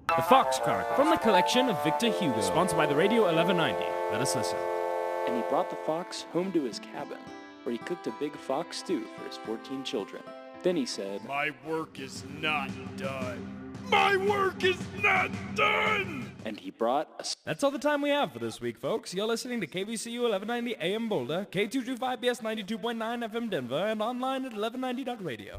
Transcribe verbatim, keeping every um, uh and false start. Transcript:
The Foxcart, from the collection of Victor Hugo, sponsored by the Radio eleven ninety. Let us listen. And he brought the fox home to his cabin, where he cooked a big fox stew for his fourteen children. Then he said, "My work is not done. My work is not done!" And he brought a... That's all the time we have for this week, folks. You're listening to K V C U eleven ninety A M Boulder, K two twenty-five B S ninety-two point nine F M Denver, and online at eleven ninety dot radio.